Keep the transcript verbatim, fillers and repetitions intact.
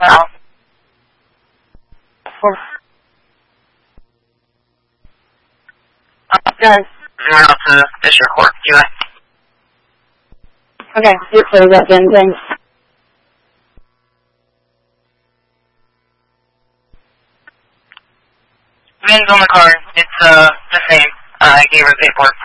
Well. Guys. We're out to District Court. Q A. Okay, you're clear up then, thanks. Vin's on the card. It's uh the same. Uh, I gave her the paperwork.